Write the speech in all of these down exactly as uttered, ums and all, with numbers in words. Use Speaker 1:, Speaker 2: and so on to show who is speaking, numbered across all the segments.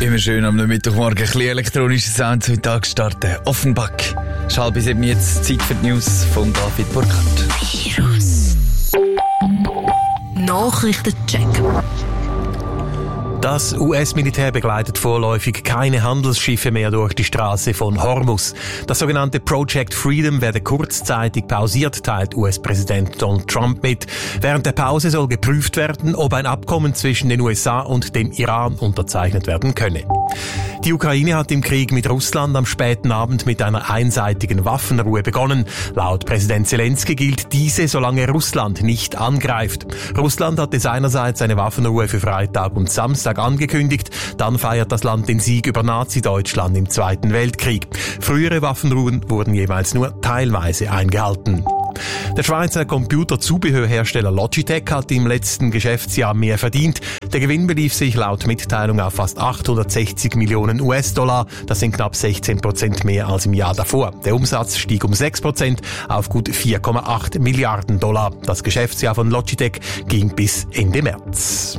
Speaker 1: Immer schön am Mittwochmorgen ein bisschen elektronischer Sound zum Tag starten. Offenbach. Schall bis eben jetzt Zeit für die News von David Burkhardt.
Speaker 2: Virus. Nachrichtencheck.
Speaker 3: Das U S-Militär begleitet vorläufig keine Handelsschiffe mehr durch die Straße von Hormuz. Das sogenannte Project Freedom werde kurzzeitig pausiert, teilt U S-Präsident Donald Trump mit. Während der Pause soll geprüft werden, ob ein Abkommen zwischen den U S A und dem Iran unterzeichnet werden könne. Die Ukraine hat im Krieg mit Russland am späten Abend mit einer einseitigen Waffenruhe begonnen. Laut Präsident Zelensky gilt diese, solange Russland nicht angreift. Russland hatte seinerseits eine Waffenruhe für Freitag und Samstag angekündigt. Dann feiert das Land den Sieg über Nazi-Deutschland im Zweiten Weltkrieg. Frühere Waffenruhen wurden jeweils nur teilweise eingehalten. Der Schweizer Computerzubehörhersteller Logitech hat im letzten Geschäftsjahr mehr verdient. Der Gewinn belief sich laut Mitteilung auf fast achthundertsechzig Millionen U S-Dollar. Das sind knapp sechzehn Prozent mehr als im Jahr davor. Der Umsatz stieg um sechs Prozent auf gut vier Komma acht Milliarden Dollar. Das Geschäftsjahr von Logitech ging bis Ende März.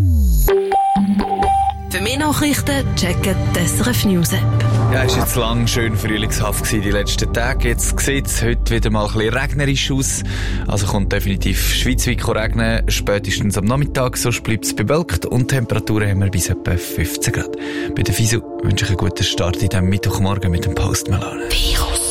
Speaker 2: Für mehr Nachrichten checken die S R F News App.
Speaker 1: Ja, es war jetzt lang schön frühlingshaft gewesen, die letzten Tage. Jetzt sieht es heute wieder mal ein bisschen regnerisch aus. Also kommt definitiv schweizweit regnen, spätestens am Nachmittag. Sonst bleibt es bewölkt und Temperaturen haben wir bis etwa fünfzehn Grad. Bei der Fisu wünsche ich einen guten Start in diesem Mittwochmorgen mit dem Post Malone.
Speaker 2: Virus.